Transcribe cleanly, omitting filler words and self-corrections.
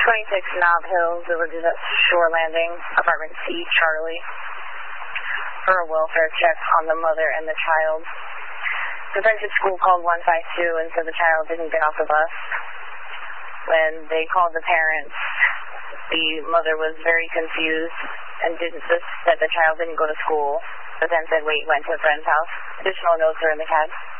26 Knob Hill, Villages at Shore Landing, apartment C, Charlie, for a welfare check on the mother and the child. The friends at school called 152 and said the child didn't get off the bus. When they called the parents, the mother was very confused and said the child didn't go to school, but then said, wait, went to a friend's house. Additional notes are in the CAD.